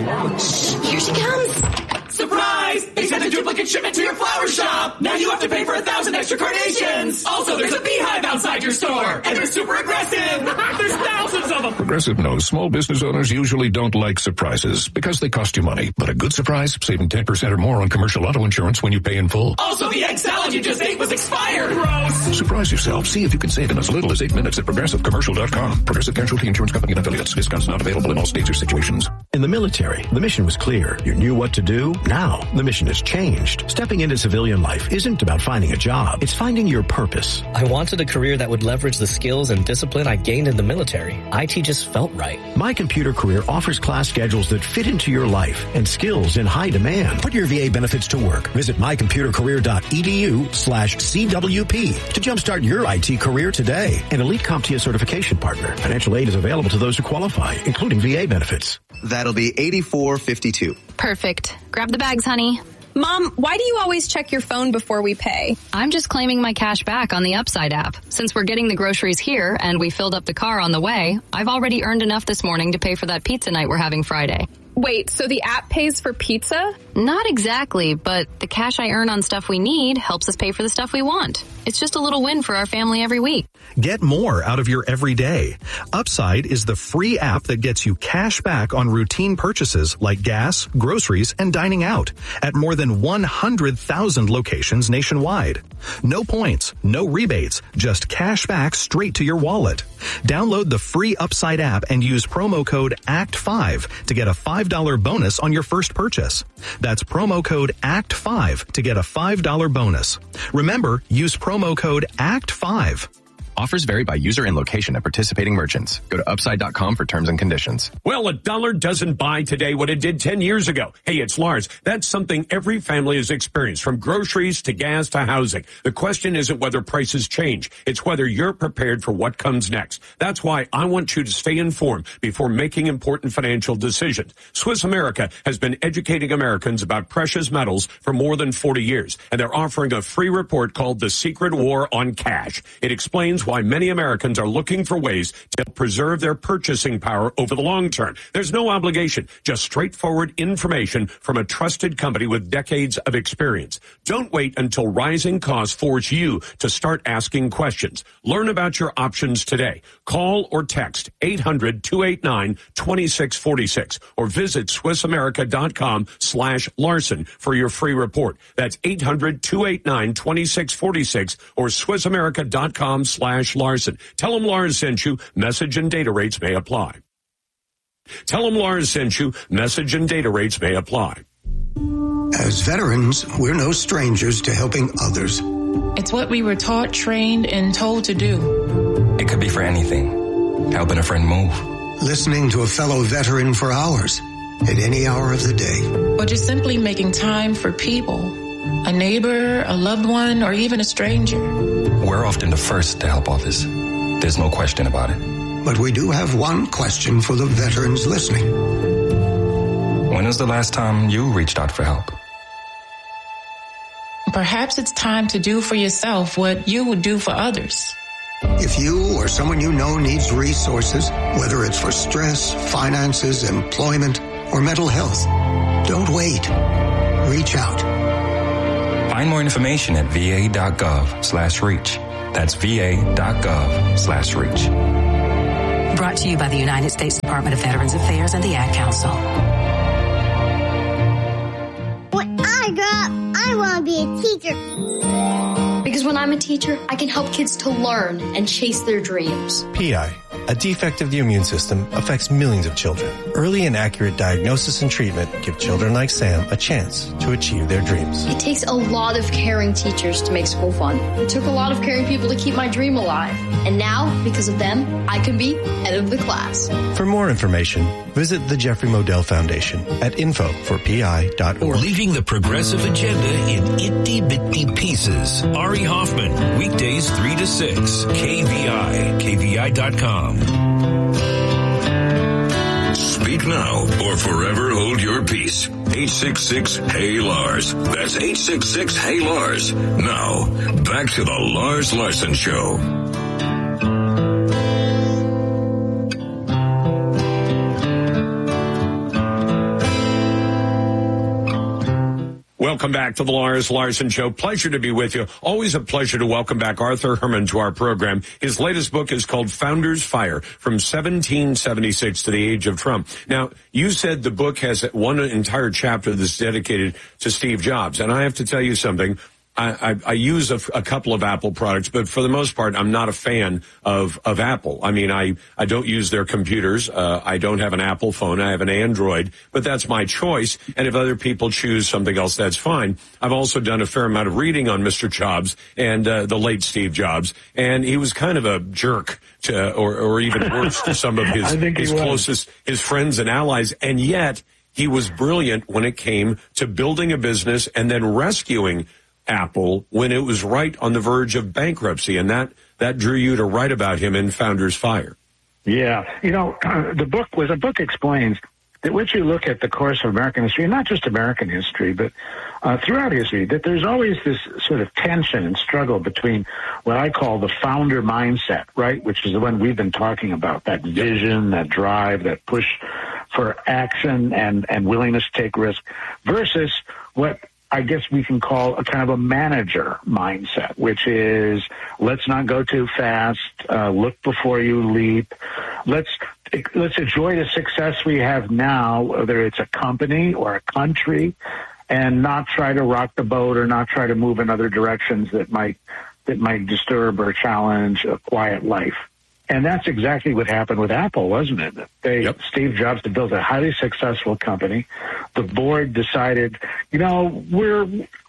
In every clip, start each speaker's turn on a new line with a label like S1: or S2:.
S1: Here she comes.
S2: Surprise! They sent a duplicate shipment to your flower shop! Now you have to pay for 1,000 extra carnations! Also, there's a beehive outside your store! And they're super aggressive! There's thousands of them!
S3: Progressive knows small business owners usually don't like surprises because they cost you money. But a good surprise, saving 10% or more on commercial auto insurance when you pay in full.
S2: Also, the egg salad you just ate was expired! Gross!
S3: Surprise yourself. See if you can save in as little as 8 minutes at progressivecommercial.com. Progressive Casualty Insurance Company and affiliates. Discounts not available in all states or situations.
S4: In the military, the mission was clear. You knew what to do. Now, the mission has changed. Stepping into civilian life isn't about finding a job. It's finding your purpose.
S5: I wanted a career that would leverage the skills and discipline I gained in the military. IT just felt right.
S4: My Computer Career offers class schedules that fit into your life and skills in high demand. Put your VA benefits to work. Visit mycomputercareer.edu/CWP to jumpstart your IT career today. An elite CompTIA certification partner. Financial aid is available to those who qualify, including VA benefits.
S6: That'll be $84.52.
S1: Perfect. Grab the bags, honey.
S7: Mom, why do you always check your phone before we pay?
S1: I'm just claiming my cash back on the Upside app. Since we're getting the groceries here and we filled up the car on the way, I've already earned enough this morning to pay for that pizza night we're having Friday.
S7: Wait, so the app pays for pizza?
S1: Not exactly, but the cash I earn on stuff we need helps us pay for the stuff we want. It's just a little win for our family every week.
S8: Get more out of your everyday. Upside is the free app that gets you cash back on routine purchases like gas, groceries, and dining out at more than 100,000 locations nationwide. No points, no rebates, just cash back straight to your wallet. Download the free Upside app and use promo code ACT5 to get a $5 bonus on your first purchase. That's promo code ACT5 to get a $5 bonus. Remember, use promo code ACT5.
S9: Offers vary by user and location at participating merchants. Go to upside.com for terms and conditions.
S10: Well, a dollar doesn't buy today what it did 10 years ago. Hey, it's Lars. That's something every family has experienced, from groceries to gas to housing. The question isn't whether prices change. It's whether you're prepared for what comes next. That's why I want you to stay informed before making important financial decisions. Swiss America has been educating Americans about precious metals for more than 40 years, and they're offering a free report called The Secret War on Cash. It explains why many Americans are looking for ways to preserve their purchasing power over the long term. There's no obligation, just straightforward information from a trusted company with decades of experience. Don't wait until rising costs force you to start asking questions. Learn about your options today. Call or text 800-289-2646 or visit SwissAmerica.com/Larson for your free report. That's 800-289-2646 or SwissAmerica.com/Larson. Tell them Lars sent you. Message and data rates may apply. Tell them Lars sent you. Message and data rates may apply.
S11: As veterans, we're no strangers to helping others.
S12: It's what we were taught, trained, and told to do.
S13: It could be for anything. Helping a friend move.
S11: Listening to a fellow veteran for hours, at any hour of the day.
S12: Or just simply making time for people. A neighbor, a loved one, or even a stranger.
S13: We're often the first to help others. There's no question about it.
S11: But we do have one question for the veterans listening.
S13: When was the last time you reached out for help?
S12: Perhaps it's time to do for yourself what you would do for others.
S11: If you or someone you know needs resources, whether it's for stress, finances, employment, or mental health, don't wait. Reach out.
S13: Find more information at va.gov/reach. That's va.gov/reach.
S14: Brought to you by the United States Department of Veterans Affairs and the Ad Council.
S15: When I grow up, I want to be a teacher.
S16: Because when I'm a teacher, I can help kids to learn and chase their dreams.
S17: PI, a defect of the immune system, affects millions of children. Early and accurate diagnosis and treatment give children like Sam a chance to achieve their dreams.
S16: It takes a lot of caring teachers to make school fun. It took a lot of caring people to keep my dream alive. And now, because of them, I can be head of the class.
S17: For more information, visit the Jeffrey Modell Foundation at info4pi.org.
S18: Leaving the progressive agenda in itty-bitty pieces. Ari Hoffman, weekdays 3 to 6, KVI, KVI.com.
S19: Speak now or forever hold your peace. 866-HEY-LARS. That's 866-HEY-LARS. Now, back to the Lars Larson Show.
S10: Welcome back to the Lars Larson Show. Pleasure to be with you. Always a pleasure to welcome back Arthur Herman to our program. His latest book is called Founders Fire, From 1776 to the Age of Trump. Now, you said the book has one entire chapter that's dedicated to Steve Jobs, and I have to tell you something. I use a couple of Apple products, but for the most part, I'm not a fan of Apple. I mean, I don't use their computers. I don't have an Apple phone. I have an Android, but that's my choice. And if other people choose something else, that's fine. I've also done a fair amount of reading on Mr. Jobs and the late Steve Jobs, and he was kind of a jerk to, or even worse, to some of his closest, his friends and allies, and yet he was brilliant when it came to building a business and then rescuing Apple when it was right on the verge of bankruptcy, and that drew you to write about him in Founders Fire.
S20: Yeah, the book explains that once you look at the course of American history, and not just American history, but throughout history, that there's always this sort of tension and struggle between what I call the founder mindset, right, which is the one we've been talking about, that vision, that drive, that push for action and willingness to take risk, versus what I guess we can call a kind of a manager mindset, which is let's not go too fast, look before you leap, let's enjoy the success we have now, whether it's a company or a country, and not try to rock the boat or not try to move in other directions that might disturb or challenge a quiet life. And that's exactly what happened with Apple, wasn't it? Steve Jobs had built a highly successful company. The board decided, we're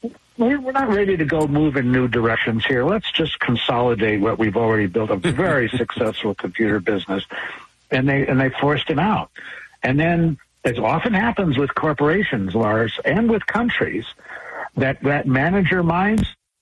S20: not ready to go move in new directions here. Let's just consolidate what we've already built, a very successful computer business. And they forced him out. And then, as often happens with corporations, Lars, and with countries, that manager mindset,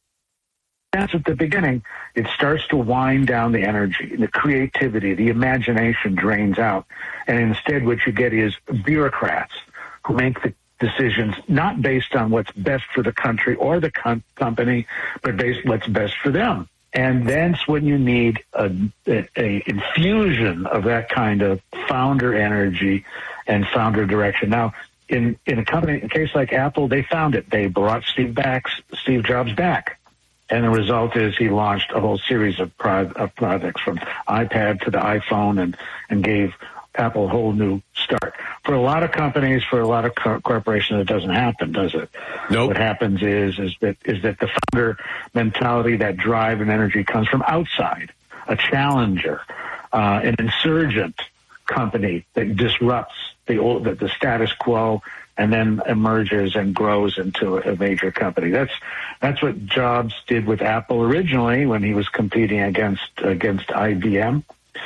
S20: at the beginning, it starts to wind down the energy, the creativity, the imagination drains out. And instead what you get is bureaucrats who make the decisions not based on what's best for the country or the company, but based what's best for them. And that's when you need a infusion of that kind of founder energy and founder direction. Now, in a case like Apple, they found it. They brought Steve Jobs back. And the result is he launched a whole series of products from iPad to the iPhone and gave Apple a whole new start. For a lot of companies, for a lot of corporations, it doesn't happen, does it?
S10: Nope. What
S20: happens is that the founder mentality, that drive and energy comes from outside, a challenger, an insurgent company that disrupts the status quo and then emerges and grows into a major company. That's what Jobs did with Apple originally when he was competing against IBM.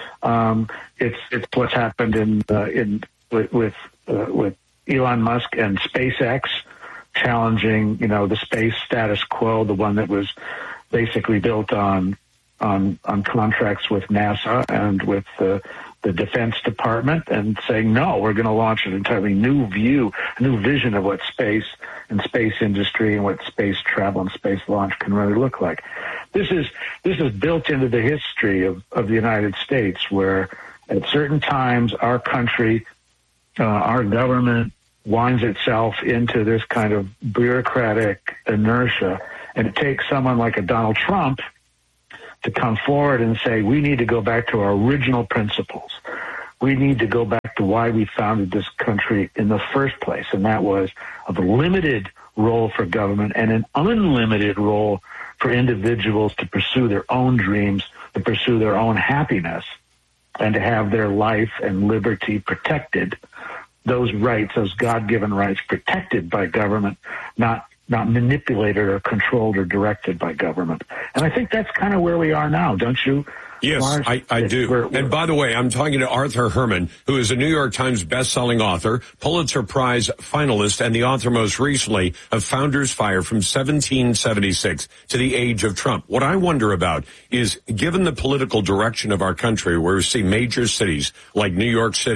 S20: It's what's happened with Elon Musk and SpaceX, challenging the space status quo, the one that was basically built on contracts with NASA and with the Defense Department, and saying, no, we're going to launch an entirely new vision of what space and space industry and what space travel and space launch can really look like. This is built into the history of the United States, where at certain times our country, our government winds itself into this kind of bureaucratic inertia, and it takes someone like a Donald Trump to come forward and say, we need to go back to our original principles. We need to go back to why we founded this country in the first place, and that was of a limited role for government and an unlimited role for individuals to pursue their own dreams, to pursue their own happiness, and to have their life and liberty protected, those rights, those God-given rights protected by government, not manipulated or controlled or directed by government. And I think that's kind of where we are now, don't you?
S10: Yes,
S20: Lars?
S10: I do. And by the way, I'm talking to Arthur Herman, who is a New York Times bestselling author, Pulitzer Prize finalist, and the author most recently of Founders Fire, From 1776 to the Age of Trump. What I wonder about is, given the political direction of our country, where we see major cities like New York City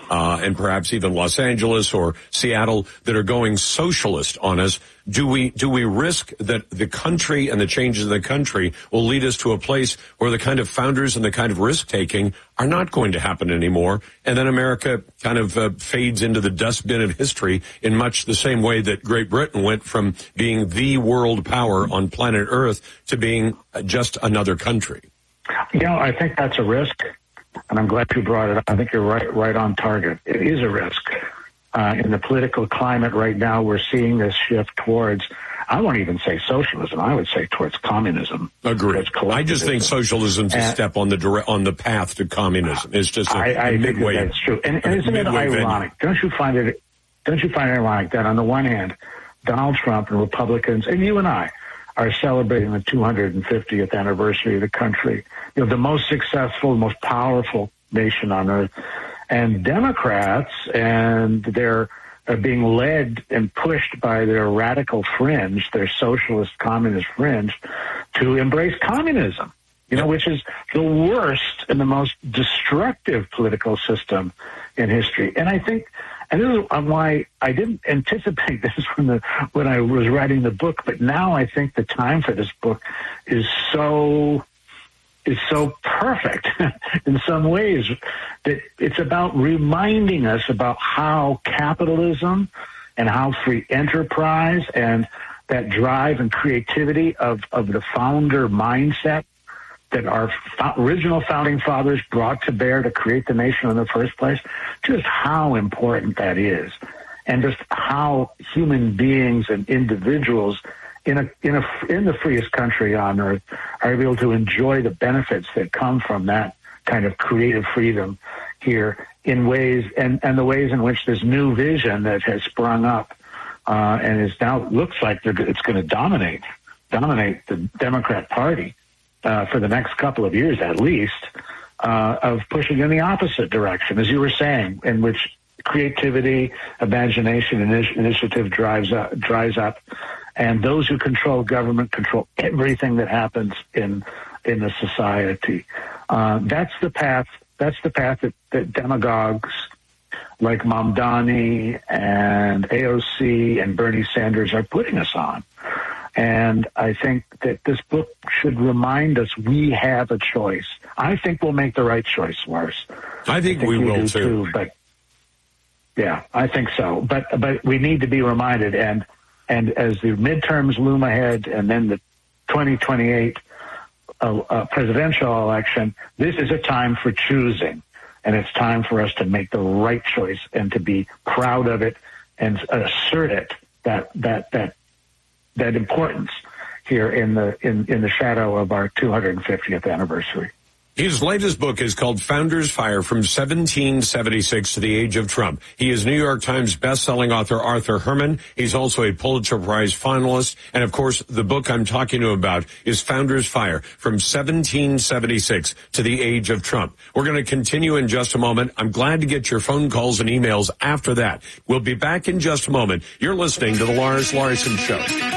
S10: and perhaps even Los Angeles or Seattle that are going socialist on us, do we risk that the country and the changes in the country will lead us to a place where the kind of founders and the kind of risk-taking are not going to happen anymore, and then America kind of fades into the dustbin of history in much the same way that Great Britain went from being the world power on planet Earth to being just another country?
S20: I think that's a risk, and I'm glad you brought it up. I think you're right on target. It is a risk. In the political climate right now, we're seeing this shift towards, I won't even say socialism, I would say towards communism.
S10: Agreed. I just think socialism's a step on the path to communism. It's just a midway.
S20: I think that's true. And isn't it ironic? Don't you find it ironic that on the one hand, Donald Trump and Republicans, and you and I, are celebrating the 250th anniversary of the country, the most successful, most powerful nation on earth. And Democrats, and they're being led and pushed by their radical fringe, their socialist communist fringe, to embrace communism, which is the worst and the most destructive political system in history. And I think, and this is why I didn't anticipate this when I was writing the book, but now I think the time for this book is so perfect in some ways, that it's about reminding us about how capitalism and how free enterprise and that drive and creativity of the founder mindset that our original founding fathers brought to bear to create the nation in the first place, just how important that is, and just how human beings and individuals in the freest country on earth are able to enjoy the benefits that come from that kind of creative freedom here in ways, and the ways in which this new vision that has sprung up and is now looks like it's going to dominate the Democrat Party for the next couple of years at least, of pushing in the opposite direction, as you were saying, in which creativity, imagination, and initiative dries up. And those who control government control everything that happens in the society. That's the path that demagogues like Mamdani and AOC and Bernie Sanders are putting us on. And I think that this book should remind us we have a choice. I think we'll make the right choice, Lars.
S10: I think we will too.
S20: But yeah, I think so. But we need to be reminded, and as the midterms loom ahead, and then the 2028 presidential election, this is a time for choosing, and it's time for us to make the right choice and to be proud of it and assert it, that importance here in the shadow of our 250th anniversary.
S10: His latest book is called Founders Fire, From 1776 to the Age of Trump. He is New York Times bestselling author Arthur Herman. He's also a Pulitzer Prize finalist. And of course, the book I'm talking to about is Founders Fire, From 1776 to the Age of Trump. We're going to continue in just a moment. I'm glad to get your phone calls and emails after that. We'll be back in just a moment. You're listening to The Lars Larson Show.